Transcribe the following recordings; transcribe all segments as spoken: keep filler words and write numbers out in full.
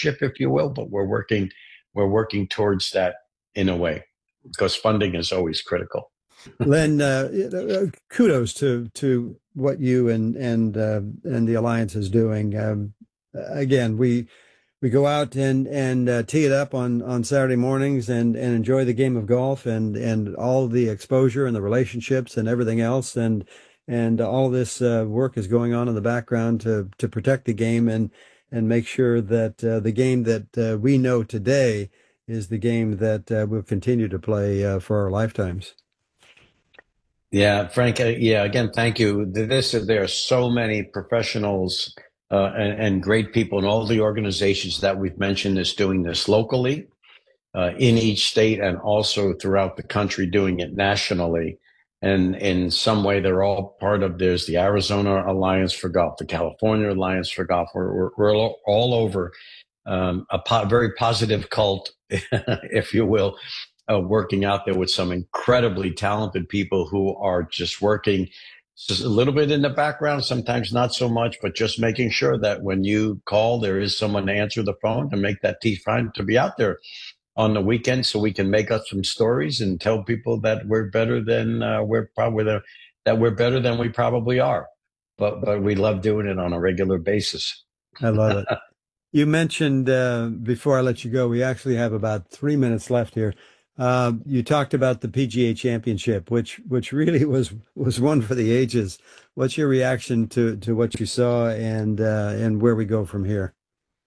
partnership, if you will, but we're working we're working towards that in a way, because funding is always critical. Len, uh, kudos to to what you and and uh, and the Alliance is doing. Um, again, we we go out and and uh, tee it up on on Saturday mornings and and enjoy the game of golf and and all the exposure and the relationships and everything else, and and all this uh, work is going on in the background to to protect the game and and make sure that uh, the game that uh, we know today is the game that uh, we'll continue to play uh, for our lifetimes. Yeah, Frank. Uh, yeah, again, thank you. This there are so many professionals uh, and, and great people in all the organizations that we've mentioned is doing this locally uh, in each state and also throughout the country, doing it nationally. And in some way, they're all part of. There's the Arizona Alliance for Golf, the California Alliance for Golf. We're we're, we're all over um, a po- very positive cult, if you will. Uh, working out there with some incredibly talented people who are just working just a little bit in the background, sometimes not so much, but just making sure that when you call, there is someone to answer the phone and make that time to be out there on the weekend so we can make up some stories and tell people that we're better than uh, we're probably the, that we're better than we probably are. But, but we love doing it on a regular basis. I love it. You mentioned uh, before I let you go, we actually have about three minutes left here. Uh, you talked about the P G A Championship, which which really was was one for the ages. What's your reaction to to what you saw and uh, and where we go from here?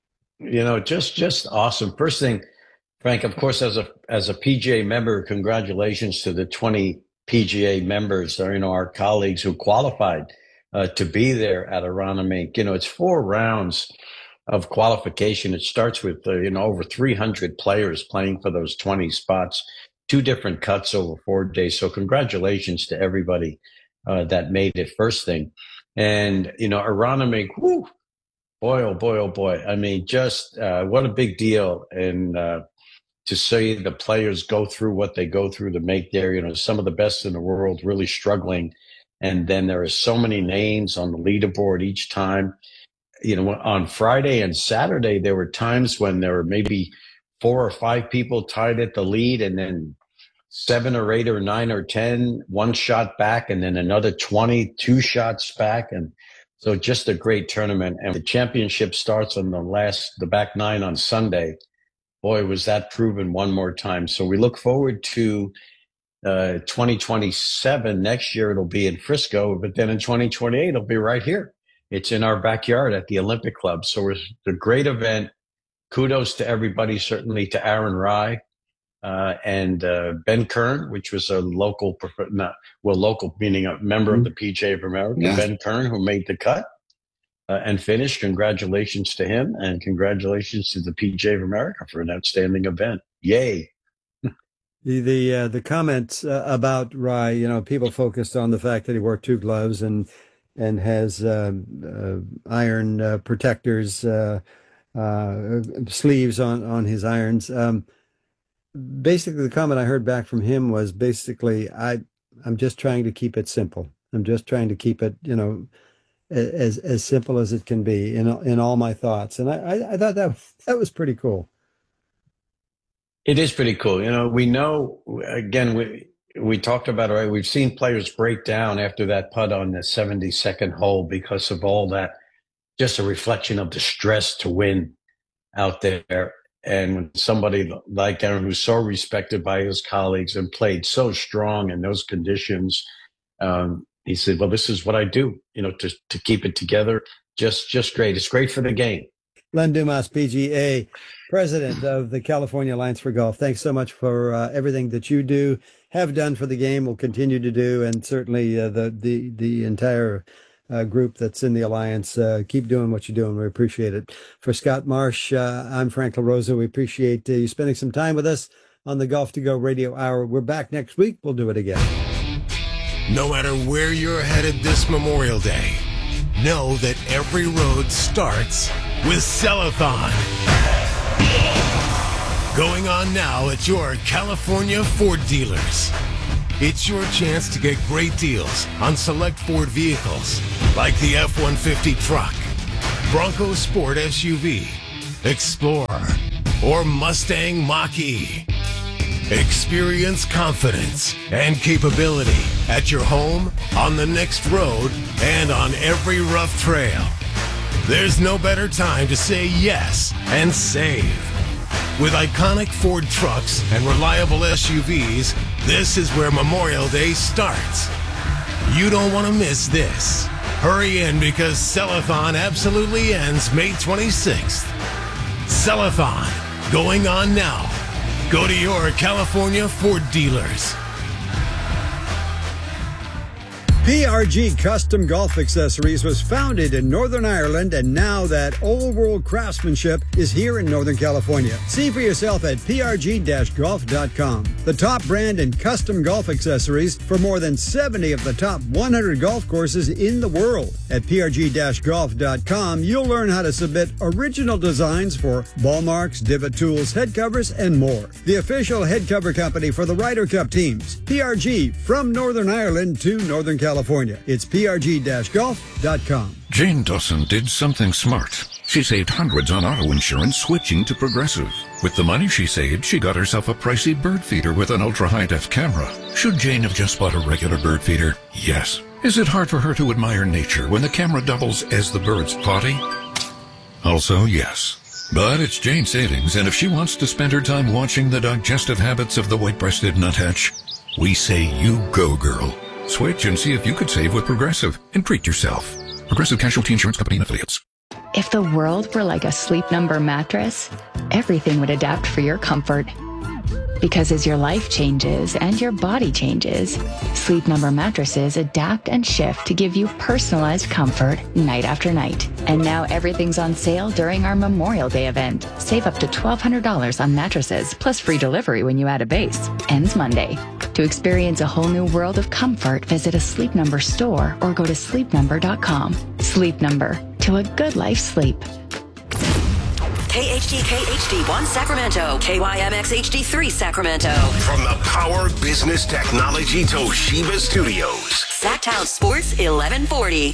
You know, just just awesome. First thing, Frank, of course, as a as a P G A member, congratulations to the twenty P G A members, or you know, our colleagues who qualified uh, to be there at Aronimink. You know, it's four rounds of qualification. It starts with, uh, you know, over three hundred players playing for those twenty spots, two different cuts over four days. So congratulations to everybody uh, that made it, first thing. And, you know, Aronimink, whoo, boy, oh boy, oh boy. I mean, just uh, what a big deal. And uh, to see the players go through what they go through to make their, you know, some of the best in the world really struggling. And then there are so many names on the leaderboard each time. You know, on Friday and Saturday, there were times when there were maybe four or five people tied at the lead, and then seven or eight or nine or ten, one shot back, and then another twenty, two shots back. And so just a great tournament. And the championship starts on the last, the back nine on Sunday. Boy, was that proven one more time. So we look forward to uh, twenty twenty-seven. Next year, it'll be in Frisco, but then in twenty twenty-eight, it'll be right here. It's in our backyard at the Olympic Club. So it's a great event. Kudos to everybody, certainly to Aaron Rai uh, and uh, Ben Kern, which was a local, not, well, local meaning a member of the P G A of America, yeah. Ben Kern, who made the cut uh, and finished. Congratulations to him, and congratulations to the P G A of America for an outstanding event. Yay. The the, uh, the comments uh, about Rai, you know, people focused on the fact that he wore two gloves and and has uh, uh, iron uh, protectors, uh, uh, sleeves on, on his irons. Um, basically, the comment I heard back from him was basically, I, I'm just trying to keep it simple. I'm just trying to keep it, you know, as as simple as it can be in in all my thoughts. And I, I, I thought that that was pretty cool. It is pretty cool. You know, we know, again, we, We talked about it, right? We've seen players break down after that putt on the seventy-second hole because of all that, just a reflection of the stress to win out there. And when somebody like Aaron, who's so respected by his colleagues and played so strong in those conditions, um, he said, well, this is what I do, you know, to, to keep it together. Just, just great. It's great for the game. Len Dumas, P G A president of the California Alliance for Golf. Thanks so much for uh, everything that you do, have done for the game, will continue to do, and certainly uh, the the the entire uh, group that's in the Alliance. Uh, keep doing what you're doing. We appreciate it. For Scott Marsh, uh, I'm Frank LaRosa. We appreciate uh, you spending some time with us on the Golf to Go Radio Hour. We're back next week. We'll do it again. No matter where you're headed this Memorial Day, know that every road starts with Cellathon. Going on now at your California Ford dealers. It's your chance to get great deals on select Ford vehicles like the F one fifty truck, Bronco Sport S U V, Explorer, or Mustang Mach-E. Experience confidence and capability at your home, on the next road, and on every rough trail. There's no better time to say yes and save. With iconic Ford trucks and reliable S U Vs, this is where Memorial Day starts. You don't want to miss this. Hurry in because Sellathon absolutely ends May twenty-sixth. Sellathon, going on now. Go to your California Ford dealers. P R G Custom Golf Accessories was founded in Northern Ireland, and now that old-world craftsmanship is here in Northern California. See for yourself at P R G golf dot com. The top brand in custom golf accessories for more than seventy of the top one hundred golf courses in the world. At P R G golf dot com, you'll learn how to submit original designs for ball marks, divot tools, head covers, and more. The official head cover company for the Ryder Cup teams. P R G, from Northern Ireland to Northern California. California. It's P R G golf dot com. Jane Dawson did something smart. She saved hundreds on auto insurance switching to Progressive. With the money she saved, she got herself a pricey bird feeder with an ultra-high-def camera. Should Jane have just bought a regular bird feeder? Yes. Is it hard for her to admire nature when the camera doubles as the bird's potty? Also, yes. But it's Jane's savings, and if she wants to spend her time watching the digestive habits of the white-breasted nuthatch, we say you go, girl. Switch and see if you could save with Progressive and treat yourself. Progressive Casualty Insurance Company and Affiliates. If the world were like a Sleep Number mattress, everything would adapt for your comfort. Because as your life changes and your body changes, Sleep Number mattresses adapt and shift to give you personalized comfort night after night. And now everything's on sale during our Memorial Day event. Save up to twelve hundred dollars on mattresses, plus free delivery when you add a base. Ends Monday. To experience a whole new world of comfort, visit a Sleep Number store or go to sleep number dot com. Sleep Number, to a good life sleep. K H D K H D one Sacramento, K Y M X H D three Sacramento. From the Power Business Technology Toshiba Studios. Sacktown Sports eleven forty.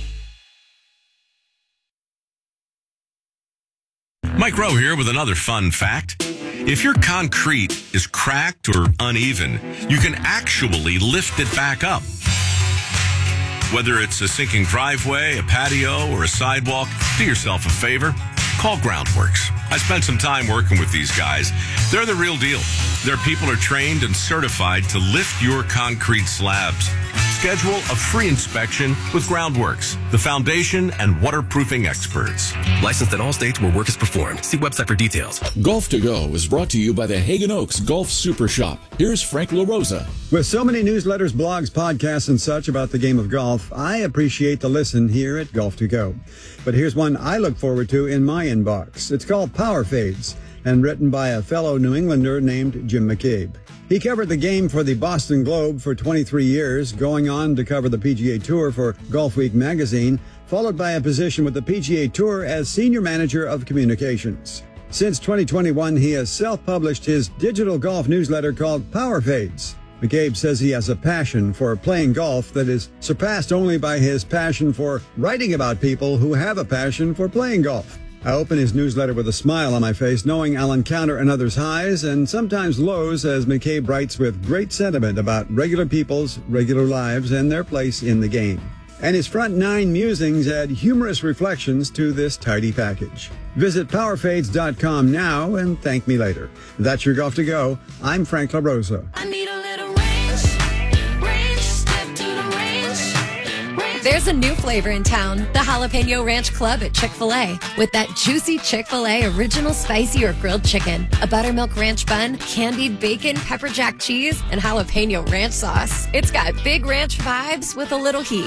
Mike Rowe here with another fun fact. If your concrete is cracked or uneven, you can actually lift it back up. Whether it's a sinking driveway, a patio, or a sidewalk, do yourself a favor. Call Groundworks. I spent some time working with these guys. They're the real deal. Their people are trained and certified to lift your concrete slabs. Schedule a free inspection with Groundworks, the foundation and waterproofing experts. Licensed in all states where work is performed. See website for details. Golf to Go is brought to you by the Hagen Oaks Golf Super Shop. Here's Frank LaRosa. With so many newsletters, blogs, podcasts, and such about the game of golf, I appreciate the listen here at Golf to Go. But here's one I look forward to in my inbox. It's called Power Fades, and written by a fellow New Englander named Jim McCabe. He covered the game for the Boston Globe for twenty-three years, going on to cover the P G A Tour for Golfweek magazine, followed by a position with the P G A Tour as Senior Manager of Communications. Since twenty twenty-one, he has self-published his digital golf newsletter called Power Fades. McCabe says he has a passion for playing golf that is surpassed only by his passion for writing about people who have a passion for playing golf. I open his newsletter with a smile on my face, knowing I'll encounter another's highs and sometimes lows, as McCabe writes with great sentiment about regular people's regular lives and their place in the game. And his front nine musings add humorous reflections to this tidy package. Visit power fades dot com now and thank me later. That's your Golf to Go. I'm Frank LaRosa. I need a little range, range, step to the range, range. There's a new flavor in town, the Jalapeno Ranch Club at Chick-fil-A. With that juicy Chick-fil-A original spicy or grilled chicken, a buttermilk ranch bun, candied bacon, pepper jack cheese, and jalapeno ranch sauce. It's got big ranch vibes with a little heat.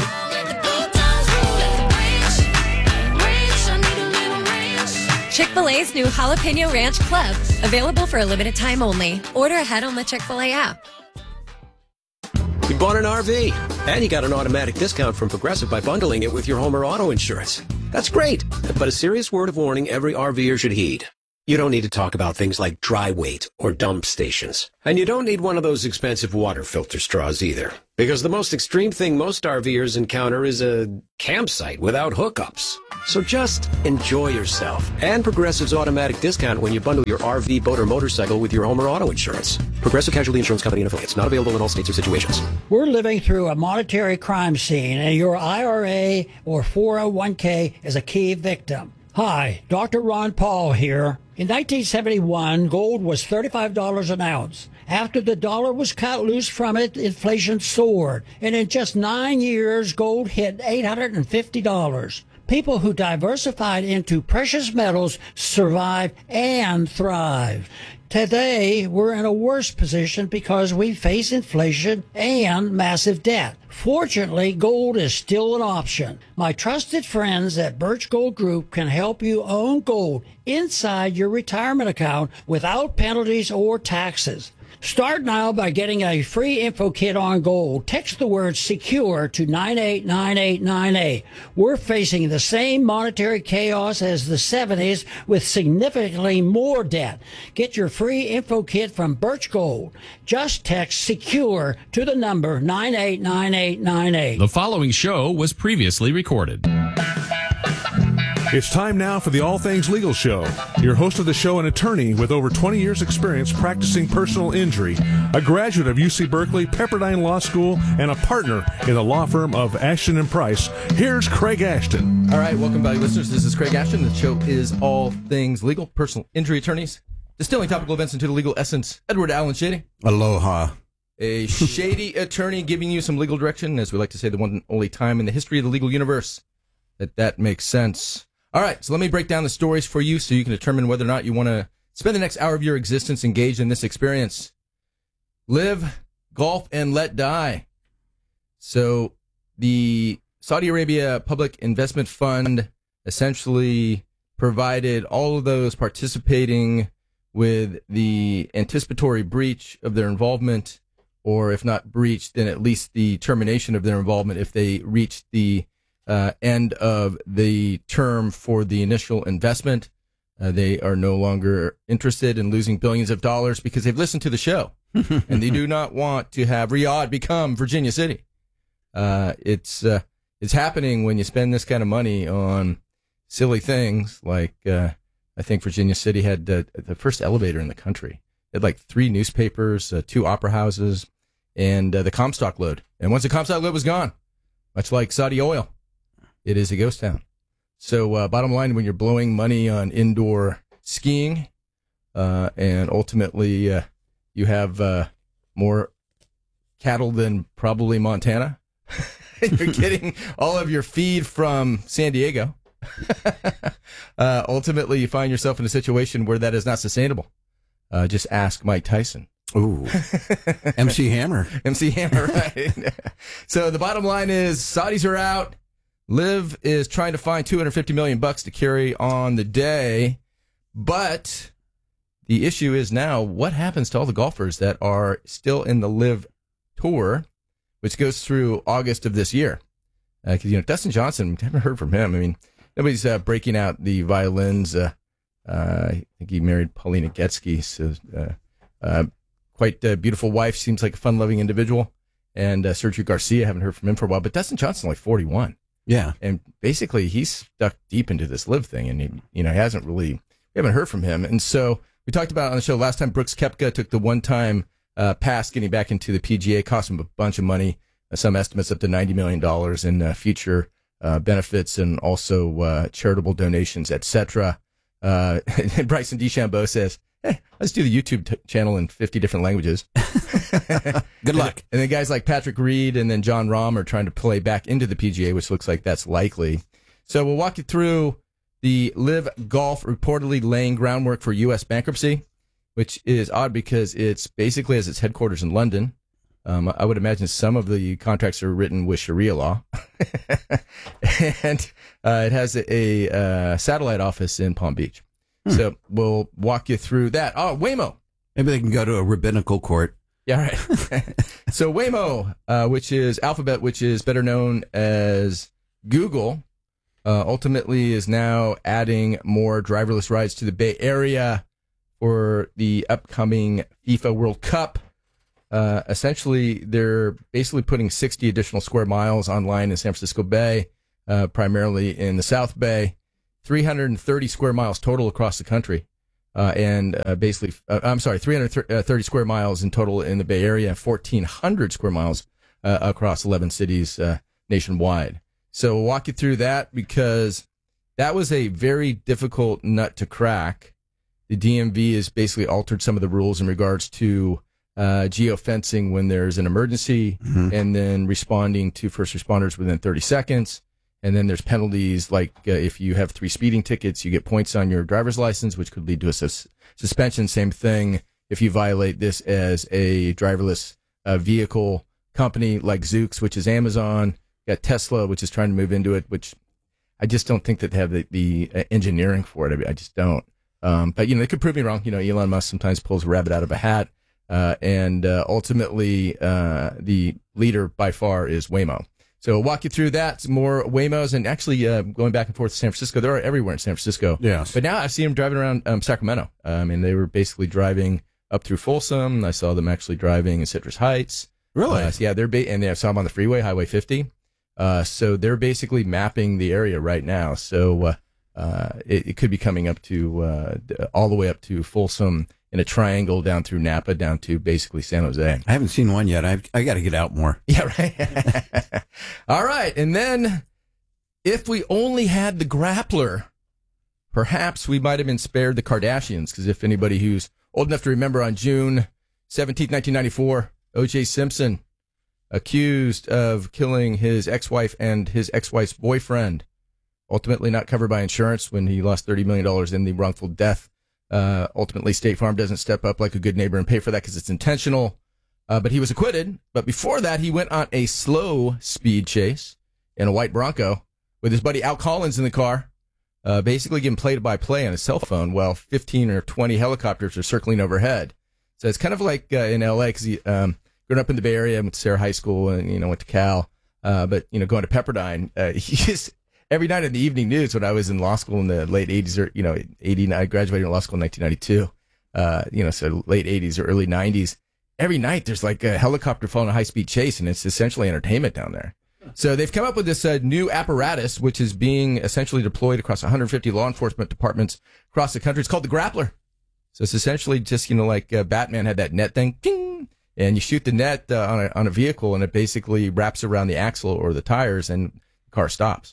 Chick-fil-A's new Jalapeno Ranch Club, available for a limited time only. Order ahead on the Chick-fil-A app. You bought an R V, and you got an automatic discount from Progressive by bundling it with your home or auto insurance. That's great, but a serious word of warning every RVer should heed. You don't need to talk about things like dry weight or dump stations. And you don't need one of those expensive water filter straws either. Because the most extreme thing most RVers encounter is a campsite without hookups. So just enjoy yourself. And Progressive's automatic discount when you bundle your R V, boat, or motorcycle with your home or auto insurance. Progressive Casualty Insurance Company and affiliates. Not available in all states or situations. We're living through a monetary crime scene, and your I R A or four oh one k is a key victim. Hi, Doctor Ron Paul here. In nineteen seventy-one, gold was thirty-five dollars an ounce. After the dollar was cut loose from it, inflation soared. And in just nine years, gold hit eight hundred fifty dollars. People who diversified into precious metals survive and thrive. Today, we're in a worse position because we face inflation and massive debt. Fortunately, gold is still an option. My trusted friends at Birch Gold Group can help you own gold inside your retirement account without penalties or taxes. Start now by getting a free info kit on gold. Text the word SECURE to nine eight nine eight nine eight. We're facing the same monetary chaos as the seventies with significantly more debt. Get your free info kit from Birch Gold. Just text SECURE to the number nine eight nine eight nine eight. The following show was previously recorded. It's time now for the All Things Legal Show. Your host of the show, an attorney with over twenty years experience practicing personal injury, a graduate of U C Berkeley, Pepperdine Law School, and a partner in the law firm of Ashton and Price. Here's Craig Ashton. All right, welcome back, listeners. This is Craig Ashton. The show is All Things Legal, personal injury attorneys, distilling topical events into the legal essence. Edward Allen Shady. Aloha. A shady attorney giving you some legal direction, as we like to say, the one and only time in the history of the legal universe that that makes sense. All right, so let me break down the stories for you so you can determine whether or not you want to spend the next hour of your existence engaged in this experience. Live, golf, and let die. So the Saudi Arabia Public Investment Fund essentially provided all of those participating with the anticipatory breach of their involvement, or if not breached, then at least the termination of their involvement if they reached the Uh, end of the term for the initial investment. Uh, they are no longer interested in losing billions of dollars because they've listened to the show and they do not want to have Riyadh become Virginia City. Uh, it's, uh, it's happening when you spend this kind of money on silly things like, uh, I think Virginia City had uh, the first elevator in the country. It had like three newspapers, uh, two opera houses, and uh, the Comstock load. And once the Comstock load was gone, much like Saudi oil, it is a ghost town. So, uh, bottom line, when you're blowing money on indoor skiing, uh, and ultimately, uh, you have, uh, more cattle than probably Montana, you're getting all of your feed from San Diego. uh, ultimately, you find yourself in a situation where that is not sustainable. Uh, just ask Mike Tyson. Ooh. M C Hammer. M C Hammer, right? So the bottom line is Saudis are out. Liv is trying to find two hundred fifty million bucks to carry on the day, but the issue is now what happens to all the golfers that are still in the Liv Tour, which goes through August of this year. Because uh, you know Dustin Johnson, haven't heard from him. I mean, nobody's uh, breaking out the violins. Uh, uh, I think he married Paulina Getsky, so uh, uh, quite a beautiful wife. Seems like a fun-loving individual. And uh, Sergio Garcia, haven't heard from him for a while. But Dustin Johnson, like forty-one. Yeah. And basically he's stuck deep into this Liv thing and he, you know, he hasn't really, we haven't heard from him. And so we talked about on the show last time, Brooks Koepka took the one time, uh, pass getting back into the P G A, cost him a bunch of money, uh, some estimates up to ninety million dollars in uh, future, uh, benefits and also, uh, charitable donations, et cetera. Uh, and Bryson DeChambeau says, hey, let's do the YouTube t- channel in fifty different languages. Good luck. And, and then guys like Patrick Reed and then John Rahm are trying to play back into the P G A, which looks like that's likely. So we'll walk you through the Liv Golf reportedly laying groundwork for U S bankruptcy, which is odd because it's basically has its headquarters in London. Um, I would imagine some of the contracts are written with Sharia law. And uh, it has a, a uh, satellite office in Palm Beach. Hmm. So we'll walk you through that. Oh, Waymo. Maybe they can go to a rabbinical court. Yeah, right. So Waymo, uh, which is Alphabet, which is better known as Google, uh, ultimately is now adding more driverless rides to the Bay Area for the upcoming FIFA World Cup. Uh, essentially, they're basically putting sixty additional square miles online in San Francisco Bay, uh, primarily in the South Bay, three hundred thirty square miles total across the country. Uh, and uh, basically, uh, I'm sorry, three hundred thirty square miles in total in the Bay Area, fourteen hundred square miles uh, across eleven cities uh, nationwide. So we'll walk you through that because that was a very difficult nut to crack. The D M V has basically altered some of the rules in regards to uh, geofencing when there's an emergency, mm-hmm. and then responding to first responders within thirty seconds. And then there's penalties like uh, if you have three speeding tickets, you get points on your driver's license, which could lead to a sus- suspension. Same thing if you violate this as a driverless uh, vehicle company like Zoox, which is Amazon. You got Tesla, which is trying to move into it, which I just don't think that they have the, the uh, engineering for it. I, mean, I just don't. Um, but, you know, they could prove me wrong. You know, Elon Musk sometimes pulls a rabbit out of a hat. Uh, and uh, ultimately, uh, the leader by far is Waymo. So we'll walk you through that, some more Waymos, and actually uh, going back and forth to San Francisco. They're everywhere in San Francisco. Yes. But now I see them driving around um, Sacramento. Um, and they were basically driving up through Folsom. I saw them actually driving in Citrus Heights. Really? Uh, so yeah, they're ba- and they, I saw them on the freeway, Highway fifty. Uh, so they're basically mapping the area right now. So uh, uh, it, it could be coming up to uh, all the way up to Folsom in a triangle down through Napa down to basically San Jose. I haven't seen one yet. I've, I got to get out more. Yeah, right. All right. And then if we only had the grappler, perhaps we might have been spared the Kardashians. Because if anybody who's old enough to remember, on June seventeenth, nineteen ninety-four, O J Simpson accused of killing his ex-wife and his ex-wife's boyfriend, ultimately not covered by insurance when he lost thirty million dollars in the wrongful death. Uh, ultimately, State Farm doesn't step up like a good neighbor and pay for that because it's intentional. Uh, but he was acquitted. But before that, he went on a slow speed chase in a white Bronco with his buddy Al Collins in the car, uh, basically getting play-by-play on his cell phone while fifteen or twenty helicopters are circling overhead. So it's kind of like uh, in L A because he um, grew up in the Bay Area, went to Sarah High School, and you know went to Cal. Uh, but you know, going to Pepperdine, uh, he just every night in the evening news when I was in law school in the late eighties or, you know, eighty, I graduated in law school in nineteen ninety-two, uh, you know, so late eighties or early nineties. Every night there's like a helicopter following a high speed chase, and it's essentially entertainment down there. So they've come up with this uh, new apparatus, which is being essentially deployed across one hundred fifty law enforcement departments across the country. It's called the Grappler. So it's essentially just, you know, like uh, Batman had that net thing, ding, and you shoot the net uh, on a, on a vehicle, and it basically wraps around the axle or the tires, and the car stops.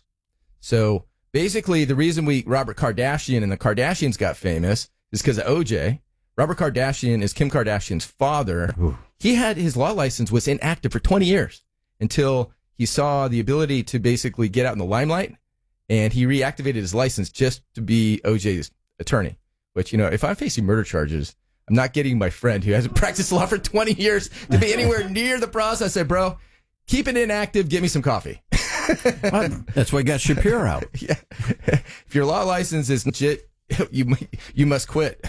So basically, the reason we Robert Kardashian and the Kardashians got famous is because of O J. Robert Kardashian is Kim Kardashian's father. Ooh. He had his law license was inactive for twenty years until he saw the ability to basically get out in the limelight, and he reactivated his license just to be O J's attorney. Which, you know, if I'm facing murder charges, I'm not getting my friend who hasn't practiced law for twenty years to be anywhere near the process. I said, bro, keep it inactive. Give me some coffee. That's why I got Shapiro out. Yeah. If your law license is legit, you you must quit.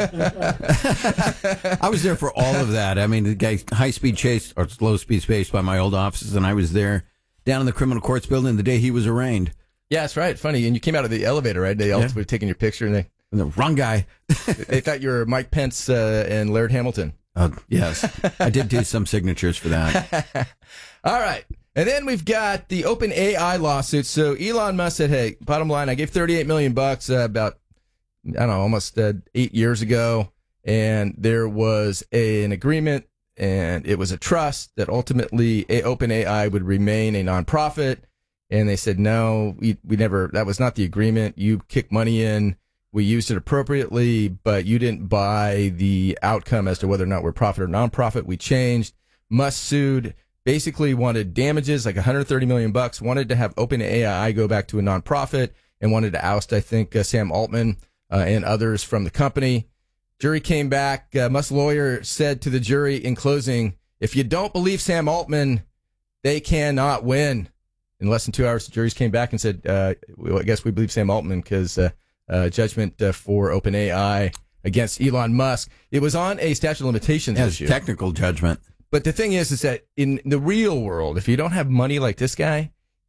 I was there for all of that. I mean, the guy high speed chase or slow speed chase by my old offices, and I was there down in the criminal courts building the day he was arraigned. Yeah, that's right. Funny, and you came out of the elevator, right? They all Yeah. were taking your picture, and they and the wrong guy. They thought you were Mike Pence uh, and Laird Hamilton. Uh, yes, I did do some signatures for that. All right. And then we've got the OpenAI lawsuit. So Elon Musk said, hey, bottom line, I gave thirty-eight million bucks uh, about, I don't know, almost uh, eight years ago. And there was a, an agreement, and it was a trust that ultimately a, OpenAI would remain a nonprofit. And they said, no, we, we never, that was not the agreement. You kicked money in. We used it appropriately, but you didn't buy the outcome as to whether or not we're profit or nonprofit. We changed. Musk sued. Basically wanted damages, like one hundred thirty million bucks, wanted to have OpenAI go back to a nonprofit, and wanted to oust, I think, uh, Sam Altman uh, and others from the company. Jury came back. Uh, Musk's lawyer said to the jury in closing, if you don't believe Sam Altman, they cannot win. In less than two hours, the juries came back and said, uh, well, I guess we believe Sam Altman because uh, uh, judgment uh, for OpenAI against Elon Musk. It was on a statute of limitations Yeah, issue. technical judgment. But the thing is, is that in the real world, if you don't have money like this guy,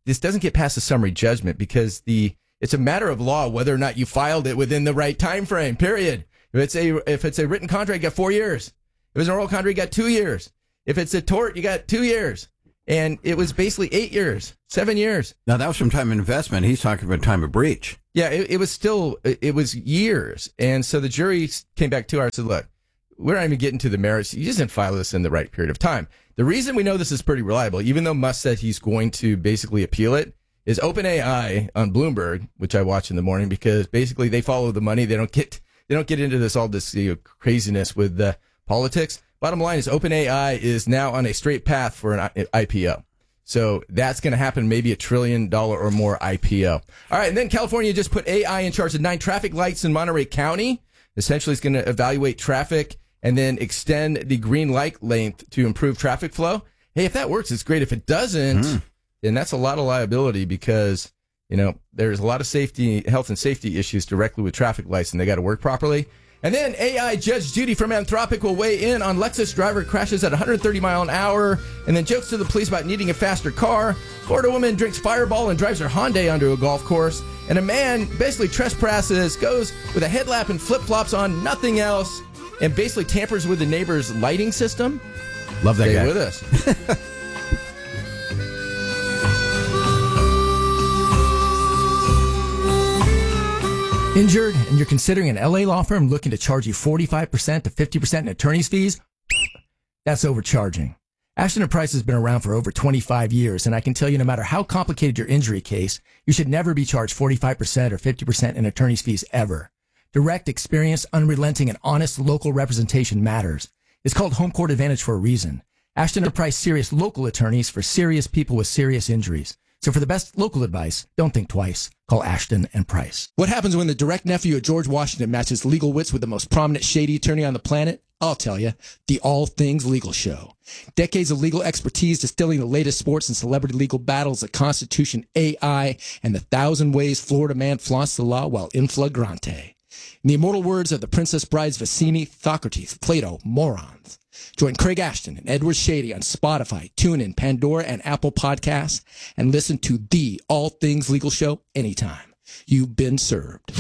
this doesn't get past the summary judgment because the it's a matter of law whether or not you filed it within the right time frame. Period. If it's a if it's a written contract, you got four years. If it's an oral contract, you got two years. If it's a tort, you got two years. And it was basically eight years, seven years. Now, that was from time of investment. He's talking about time of breach. Yeah, it, it was still, it was years. And so the jury came back to her and said, look, we're not even getting to the merits. You just didn't file this in the right period of time. The reason we know this is pretty reliable, even though Musk said he's going to basically appeal it, is OpenAI on Bloomberg, which I watch in the morning, because basically they follow the money. They don't get, they don't get into this, all this you know, craziness with uh, politics. Bottom line is OpenAI is now on a straight path for an I P O. So that's going to happen, maybe a trillion dollar or more I P O. All right, and then California just put A I in charge of nine traffic lights in Monterey County. Essentially, it's going to evaluate traffic and then extend the green light length to improve traffic flow. Hey, if that works, it's great. If it doesn't, mm. then that's a lot of liability because, you know, there's a lot of safety, health and safety issues directly with traffic lights, and they got to work properly. And then A I Judge Judy from Anthropic will weigh in on Lexus driver crashes at one hundred thirty mile an hour, and then jokes to the police about needing a faster car. Florida woman drinks Fireball and drives her Hyundai onto a golf course. And a man basically trespasses, goes with a headlamp and flip-flops on, nothing else, and basically tampers with the neighbor's lighting system. Love that Stay guy. with us. Injured and you're considering an L A law firm looking to charge you forty-five percent to fifty percent in attorney's fees? That's overcharging. Ashton and Price has been around for over twenty-five years, and I can tell you no matter how complicated your injury case, you should never be charged forty-five percent or fifty percent in attorney's fees ever. Direct, experienced, unrelenting, and honest local representation matters. It's called Home Court Advantage for a reason. Ashton and Price serious local attorneys for serious people with serious injuries. So for the best local advice, don't think twice. Call Ashton and Price. What happens when the direct nephew of George Washington matches legal wits with the most prominent shady attorney on the planet? I'll tell you, the All Things Legal Show. Decades of legal expertise distilling the latest sports and celebrity legal battles, the Constitution, A I, and the thousand ways Florida man flaunts the law while in flagrante. In the immortal words of the Princess Brides Vicini, Socrates, Plato, morons. Join Craig Ashton and Edward Shady on Spotify, TuneIn, Pandora, and Apple Podcasts, and listen to the All Things Legal Show anytime. You've been served.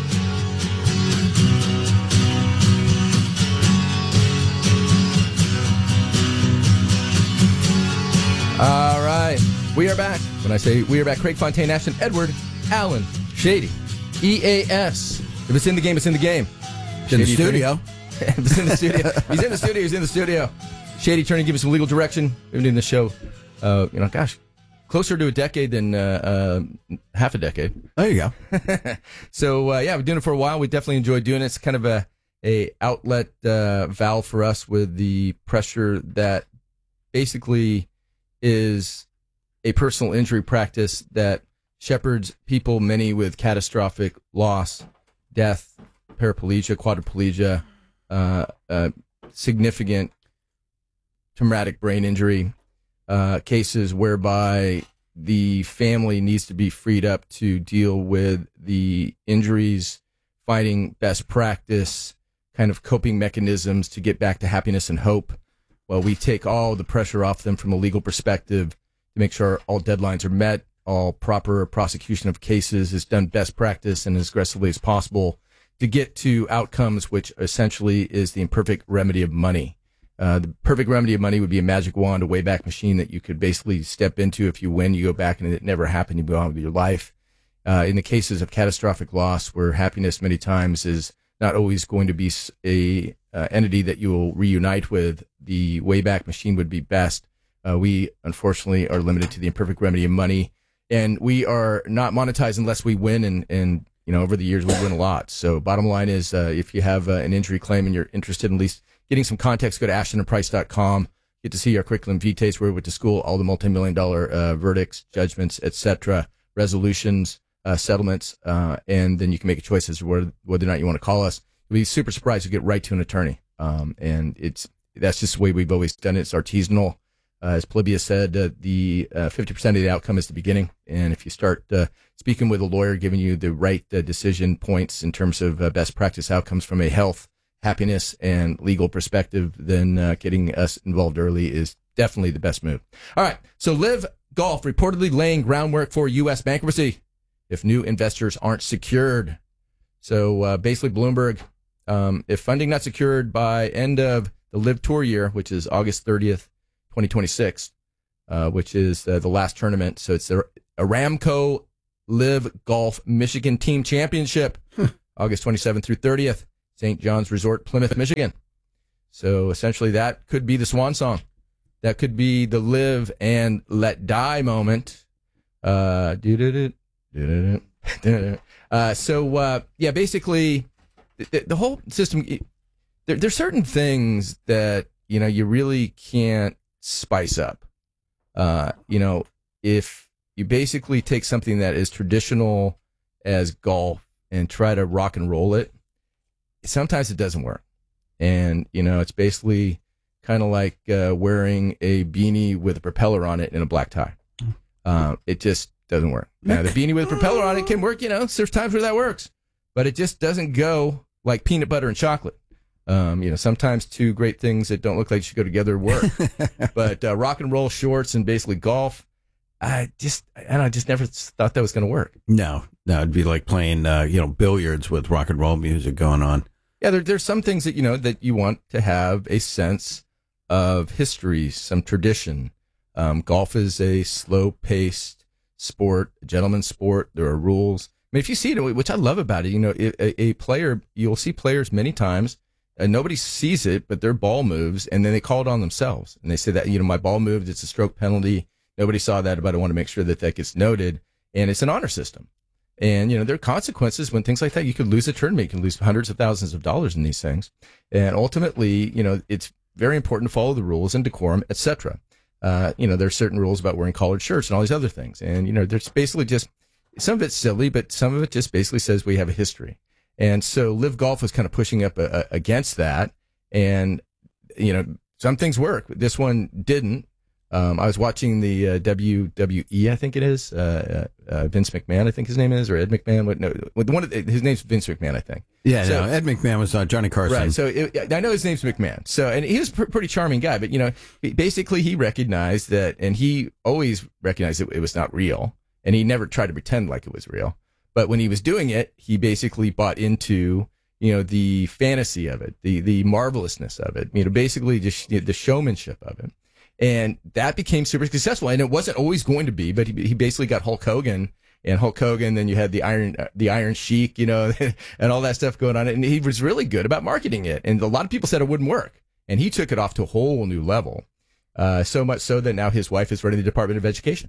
All right. We are back. When I say we are back, Craig Fontaine, Ashton, Edward, Allen, Shady, E A S. If it's in the game, it's in the game. It's in the studio. If it's in the studio. He's in the studio. He's in the studio. Shady attorney, give us some legal direction. We've been doing this show, uh, you know, gosh, closer to a decade than uh, uh, half a decade. There you go. So, uh, yeah, we've been doing it for a while. We definitely enjoy doing it. It's kind of a, a outlet uh, valve for us with the pressure that basically is a personal injury practice that shepherds people, many with catastrophic loss, death, paraplegia, quadriplegia, uh, uh, significant traumatic brain injury, uh, cases whereby the family needs to be freed up to deal with the injuries, finding best practice, kind of coping mechanisms to get back to happiness and hope. Well, we take all the pressure off them from a legal perspective to make sure all deadlines are met, all proper prosecution of cases is done best practice and as aggressively as possible to get to outcomes, which essentially is the imperfect remedy of money. Uh, the perfect remedy of money would be a magic wand, a wayback machine that you could basically step into. If you win, you go back and it never happened. You go on with your life. Uh, in the cases of catastrophic loss, where happiness many times is not always going to be a uh, entity that you will reunite with, the wayback machine would be best. Uh, we, unfortunately, are limited to the imperfect remedy of money, and we are not monetized unless we win, and, and you know, over the years, we win a lot. So bottom line is, uh, if you have uh, an injury claim and you're interested in at least getting some context, go to ashton and price dot com. Get to see our curriculum vitae, where we went to school, all the multi-million dollar uh, verdicts, judgments, et cetera, resolutions, uh, settlements, uh, and then you can make a choice as to whether, whether or not you want to call us. You'll be super surprised to get right to an attorney. Um, and it's that's just the way we've always done it. It's artisanal. Uh, as Polybius said, uh, the uh, fifty percent of the outcome is the beginning. And if you start uh, speaking with a lawyer, giving you the right uh, decision points in terms of uh, best practice outcomes from a health, happiness, and legal perspective, then uh, getting us involved early is definitely the best move. All right. So Liv Golf reportedly laying groundwork for U S bankruptcy if new investors aren't secured. So uh, basically, Bloomberg, um, if funding not secured by end of the Live Tour year, which is August thirtieth, twenty twenty-six, uh, which is uh, the last tournament. So it's the Aramco Live Golf Michigan Team Championship, August twenty-seventh through thirtieth, Saint John's Resort, Plymouth, Michigan. So essentially, that could be the swan song. That could be the live and let die moment. Uh, uh, so, uh, yeah, basically, the, the whole system, there, there's certain things that, you know, you really can't spice up. Uh, you know, if you basically take something that is traditional as golf and try to rock and roll it, sometimes it doesn't work. And, you know, it's basically kind of like uh, wearing a beanie with a propeller on it and a black tie. Um, it just doesn't work. Now, the beanie with a propeller on it can work, you know, there's times where that works, but it just doesn't go like peanut butter and chocolate. Um, you know, sometimes two great things that don't look like they should go together work. But uh, rock and roll shorts and basically golf, I just, I don't know, I just never thought that was going to work. No, no, it'd be like playing, uh, you know, billiards with rock and roll music going on. Yeah, there, there's some things that, you know, that you want to have a sense of history, some tradition. Um, golf is a slow-paced sport, a gentleman's sport. There are rules. I mean, if you see it, which I love about it, you know, a, a player, you'll see players many times, and nobody sees it, but their ball moves, and then they call it on themselves. And they say that, you know, my ball moved, it's a stroke penalty. Nobody saw that, but I want to make sure that that gets noted. And it's an honor system. And, you know, there are consequences when things like that, you could lose a tournament, you can lose hundreds of thousands of dollars in these things. And ultimately, you know, it's very important to follow the rules and decorum, et cetera. Uh, you know, there's certain rules about wearing collared shirts and all these other things. And, you know, there's basically just, some of it's silly, but some of it just basically says we have a history. And so Live Golf was kind of pushing up a, a, against that. And, you know, some things work. This one didn't. Um, I was watching the uh, W W E, I think it is. Uh, uh, Vince McMahon, I think his name is, or Ed McMahon. What? No, one of the, his name's Vince McMahon, I think. Yeah, so, no, Ed McMahon was uh, Johnny Carson. Right. So it, I know his name's McMahon. So, and he was a pr- pretty charming guy, but you know, basically he recognized that, and he always recognized that it was not real, and he never tried to pretend like it was real. But when he was doing it, he basically bought into, you know, the fantasy of it, the the marvelousness of it, you know, basically just the showmanship of it. And that became super successful. And it wasn't always going to be, but he, he basically got Hulk Hogan, and Hulk Hogan, then you had the Iron, uh, the Iron Sheik, you know, and all that stuff going on. And he was really good about marketing it. And a lot of people said it wouldn't work. And he took it off to a whole new level. Uh, so much so that now his wife is running the Department of Education.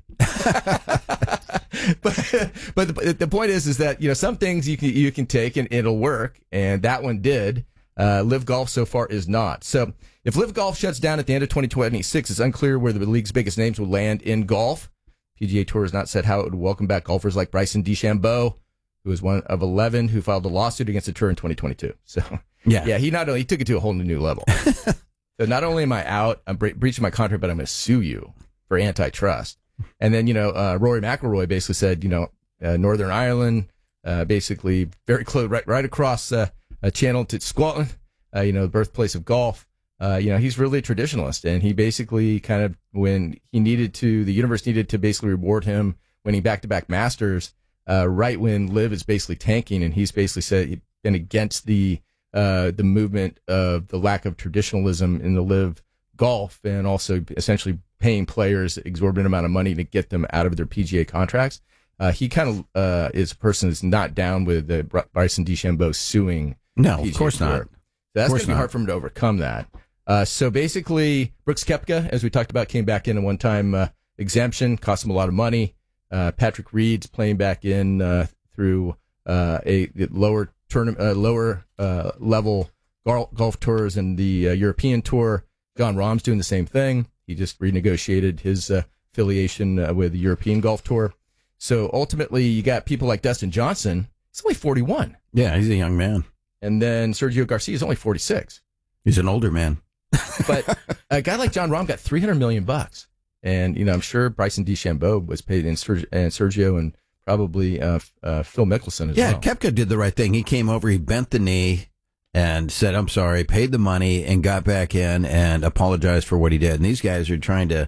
but but the, the point is, is that, you know, some things you can, you can take and it'll work. And that one did. Uh, Live Golf so far is not. So if Live Golf shuts down at the end of twenty twenty-six, it's unclear where the league's biggest names will land in golf. P G A Tour has not said how it would welcome back golfers like Bryson DeChambeau, who was one of eleven who filed a lawsuit against the tour in twenty twenty-two. So yeah, yeah, he not only he took it to a whole new level. So not only am I out, I'm bre- breaching my contract, but I'm going to sue you for antitrust. And then, you know, uh, Rory McIlroy basically said, you know, uh, Northern Ireland, uh, basically very close, right, right across uh, a channel to Scotland, uh, you know, the birthplace of golf. Uh, you know, he's really a traditionalist, and he basically kind of, when he needed to, the universe needed to basically reward him winning back-to-back Masters, uh, right when Liv is basically tanking, and he's basically said he'd been against the uh, the movement of the lack of traditionalism in the Liv golf, and also essentially paying players exorbitant amount of money to get them out of their P G A contracts. Uh, he kind of uh, is a person that's not down with the Bryson DeChambeau suing. No, P G A of course Tour. not. So that's going to be not. hard for him to overcome that. Uh, so basically, Brooks Koepka, as we talked about, came back in a one-time uh, exemption, cost him a lot of money. Uh, Patrick Reed's playing back in uh, through uh, a lower tournament, uh, lower uh, level golf, golf tours and the uh, European Tour. Jon Rahm's doing the same thing. He just renegotiated his uh, affiliation uh, with the European Golf Tour. So ultimately, you got people like Dustin Johnson. He's only forty-one. Yeah, he's a young man. And then Sergio Garcia is only forty-six. He's an older man. But a guy like Jon Rahm got three hundred million bucks. And, you know, I'm sure Bryson DeChambeau was paid, in Sergio, and Sergio and probably uh, uh, Phil Mickelson as yeah, well. Yeah, Koepka did the right thing. He came over, he bent the knee and said, I'm sorry, paid the money, and got back in and apologized for what he did. And these guys are trying to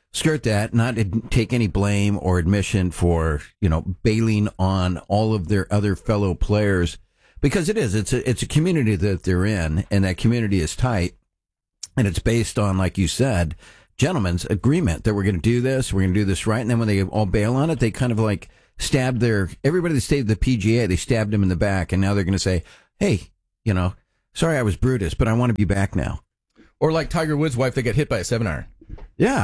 skirt that, not ad- take any blame or admission for, you know, bailing on all of their other fellow players, because it is, it's a, it's a community that they're in, and that community is tight, and it's based on, like you said, gentlemen's agreement that we're going to do this, we're going to do this right, and then when they all bail on it, they kind of like stabbed their, everybody that stayed at the P G A, they stabbed them in the back, and now they're going to say, hey, you know, sorry I was Brutus, but I want to be back now. Or like Tiger Woods' wife that got hit by a seven iron. Yeah.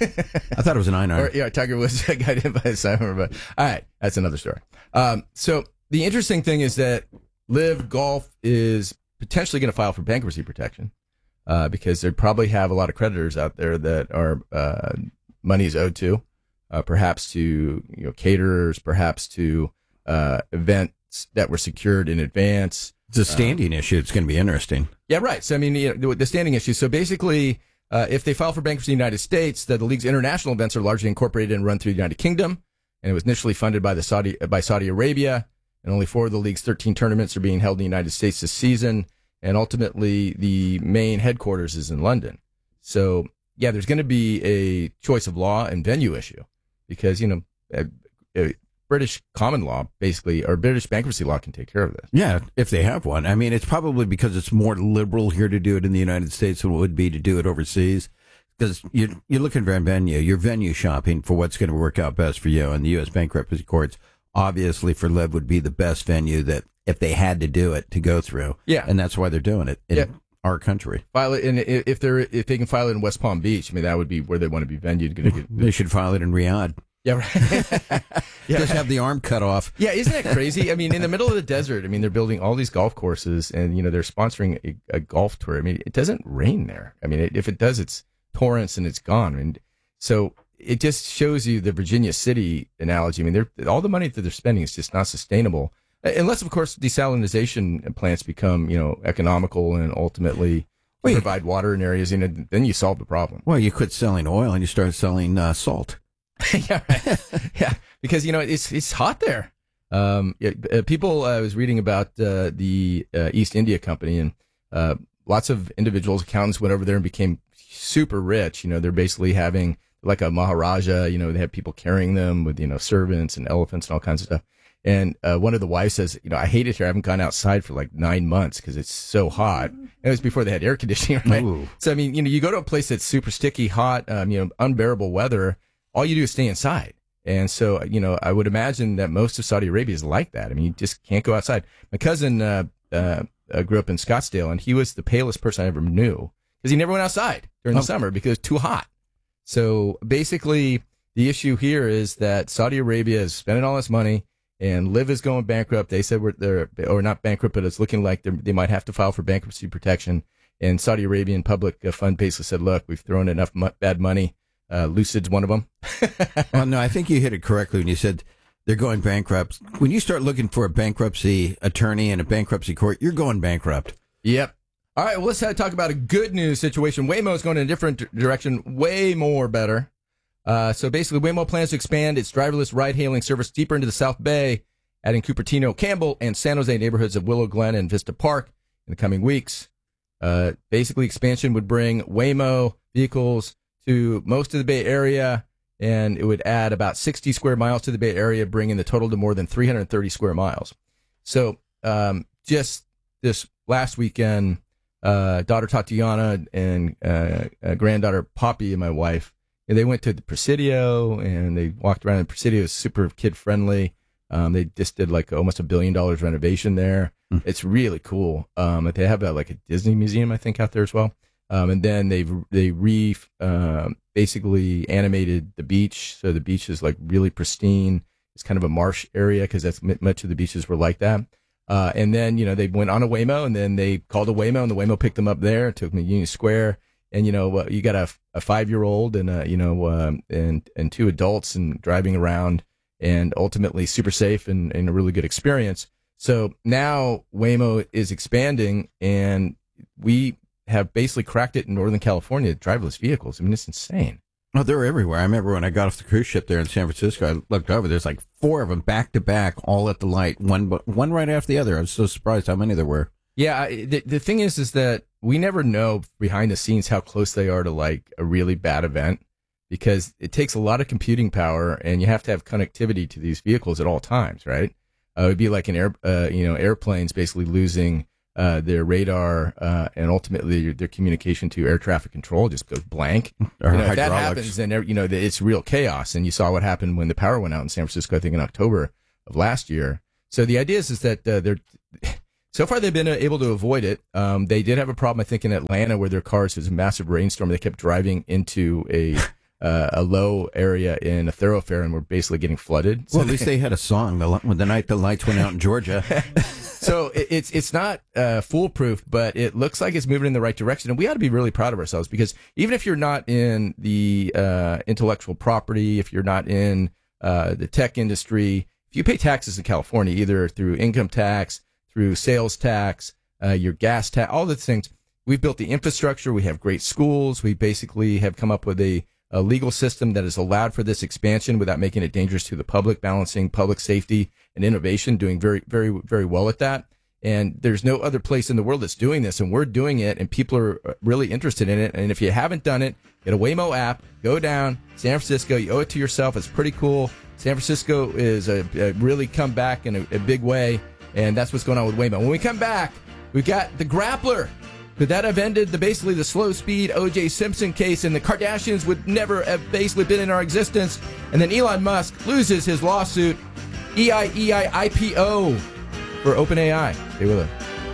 I thought it was a nine iron. Or, yeah, Tiger Woods got hit by a seven iron. But all right, that's another story. Um, so the interesting thing is that Live Golf is potentially going to file for bankruptcy protection uh, because they probably have a lot of creditors out there that are uh, money is owed to, uh, perhaps to you know caterers, perhaps to uh, events that were secured in advance. It's a standing uh, issue. It's going to be interesting. Yeah, right. So, I mean, you know, the standing issue. So basically, uh, if they file for bankruptcy in the United States, the, the league's international events are largely incorporated and run through the United Kingdom. And it was initially funded by the Saudi, by Saudi Arabia. And only four of the league's thirteen tournaments are being held in the United States this season. And ultimately, the main headquarters is in London. So, yeah, there's going to be a choice of law and venue issue because, you know, a, a British common law, basically, or British bankruptcy law can take care of this. Yeah, if they have one. I mean, it's probably because it's more liberal here to do it in the United States than it would be to do it overseas. Because you're, you're looking for a venue, you're venue shopping for what's going to work out best for you. And the U S bankruptcy courts, obviously, for Liv would be the best venue that if they had to do it to go through. Yeah. And that's why they're doing it in yeah. our country. File it, and if they're if they can file it in West Palm Beach, I mean, that would be where they want to be venued. They should file it in Riyadh. Yeah, right. yeah. Just have the arm cut off. Yeah, isn't that crazy? I mean, in the middle of the desert, I mean, they're building all these golf courses and, you know, they're sponsoring a, a golf tour. I mean, it doesn't rain there. I mean, it, if it does, it's torrents and it's gone. I mean, so it just shows you the Virginia City analogy. I mean, they're, all the money that they're spending is just not sustainable. Unless, of course, desalinization plants become, you know, economical and ultimately Wait. provide water in areas, and you know, then you solve the problem. Well, you quit selling oil and you start selling uh, salt. yeah, right. yeah, because you know it's it's hot there. Um, yeah, uh, people. Uh, I was reading about uh, the uh, East India Company, and uh, lots of individuals, accountants, went over there and became super rich. You know, they're basically having like a Maharaja. You know, they have people carrying them with you know servants and elephants and all kinds of stuff. And uh, one of the wives says, you know, I hate it here. I haven't gone outside for like nine months because it's so hot. And it was before they had air conditioning, right? Ooh. So I mean, you know, you go to a place that's super sticky, hot, um, you know, unbearable weather. All you do is stay inside. And so, you know, I would imagine that most of Saudi Arabia is like that. I mean, you just can't go outside. My cousin uh, uh, uh, grew up in Scottsdale, and he was the palest person I ever knew because he never went outside during the oh. summer because it's too hot. So basically, the issue here is that Saudi Arabia is spending all this money, and Liv is going bankrupt. They said we're they're or not bankrupt, but it's looking like they might have to file for bankruptcy protection. And Saudi Arabian public fund basically said, look, we've thrown enough mo- bad money. Uh, Lucid's one of them. Well, no, I think you hit it correctly when you said they're going bankrupt. When you start looking for a bankruptcy attorney in a bankruptcy court, you're going bankrupt. Yep. All right, well, let's uh, talk about a good news situation. Waymo is going in a different direction, way more better. Uh, so basically, Waymo plans to expand its driverless ride-hailing service deeper into the South Bay, adding Cupertino, Campbell, and San Jose neighborhoods of Willow Glen and Vista Park in the coming weeks. Uh, basically, expansion would bring Waymo vehicles to most of the Bay Area, and it would add about sixty square miles to the Bay Area, bringing the total to more than three hundred thirty square miles. So um, just this last weekend, uh, daughter Tatiana and uh, uh, granddaughter Poppy and my wife, and they went to the Presidio, and they walked around. The Presidio is super kid-friendly. Um, they just did like almost a billion dollars renovation there. Mm. It's really cool. Um, they have a, like a Disney museum, I think, out there as well. Um, and then they've they re uh, basically animated the beach, so the beach is like really pristine. It's kind of a marsh area because that's much of the beaches were like that. Uh, and then you know they went on a Waymo, and then they called a Waymo, and the Waymo picked them up there, took them to Union Square. And you know uh, you got a, a five year old and uh, you know uh, and and two adults and driving around, and ultimately super safe and, and a really good experience. So now Waymo is expanding, and we have basically cracked it in Northern California, driverless vehicles. I mean, it's insane. Oh, they're everywhere. I remember when I got off the cruise ship there in San Francisco, I looked over, there's like four of them back to back, all at the light, one one right after the other. I was so surprised how many there were. Yeah, the, the thing is, is that we never know behind the scenes how close they are to like a really bad event, because it takes a lot of computing power, and you have to have connectivity to these vehicles at all times, right? Uh, it would be like an air, uh, you know, airplanes basically losing uh, their radar uh, and ultimately their communication to air traffic control just goes blank. Or you know, if that hydraulics. happens, then you know it's real chaos. And you saw what happened when the power went out in San Francisco, I think in October of last year. So the idea is, is that uh, they're so far they've been uh, able to avoid it. Um, they did have a problem, I think, in Atlanta where their cars, there was a massive rainstorm. They kept driving into a uh, a low area in a thoroughfare and were basically getting flooded. So Well, at least they had a song the, li- the night the lights went out in Georgia. So it, it's it's not uh, foolproof, but it looks like it's moving in the right direction, and we ought to be really proud of ourselves because even if you're not in the uh, intellectual property, if you're not in uh, the tech industry, if you pay taxes in California, either through income tax, through sales tax, uh, your gas tax, all the things, we've built the infrastructure. We have great schools. We basically have come up with a, a legal system that has allowed for this expansion without making it dangerous to the public, balancing public safety and innovation, doing very, very, very well at that. And there's no other place in the world that's doing this, and we're doing it, and people are really interested in it. And if you haven't done it, get a Waymo app, go down, San Francisco, you owe it to yourself. It's pretty cool. San Francisco is a, a really come back in a, a big way, and that's what's going on with Waymo. When we come back, we've got the Grappler. Could that have ended the basically the slow speed O J Simpson case, and the Kardashians would never have basically been in our existence? And then Elon Musk loses his lawsuit, E I E I I P O for OpenAI. Stay with us.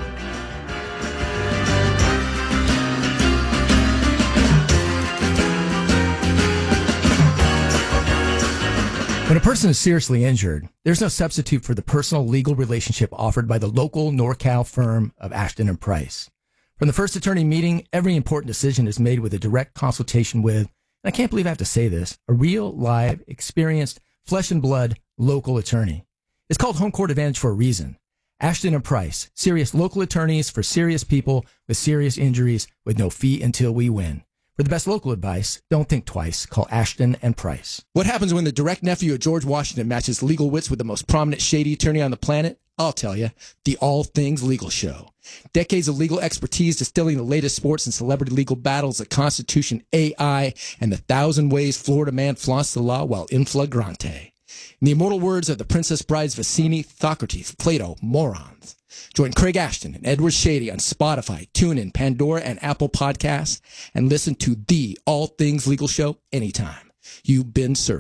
When a person is seriously injured, there's no substitute for the personal legal relationship offered by the local NorCal firm of Ashton and Price. From the first attorney meeting, every important decision is made with a direct consultation with, and I can't believe I have to say this, a real, live, experienced, flesh and blood local attorney. It's called Home Court Advantage for a reason. Ashton and Price, serious local attorneys for serious people with serious injuries with no fee until we win. For the best local advice, don't think twice. Call Ashton and Price. What happens when the direct nephew of George Washington matches legal wits with the most prominent shady attorney on the planet? I'll tell you, the All Things Legal Show. Decades of legal expertise distilling the latest sports and celebrity legal battles, the Constitution, A I, and the thousand ways Florida man flaunts the law while in flagrante. In the immortal words of the Princess Brides Vicini, Socrates, Plato, morons. Join Craig Ashton and Edward Shady on Spotify, TuneIn, Pandora, and Apple Podcasts, and listen to the All Things Legal Show anytime. You've been served.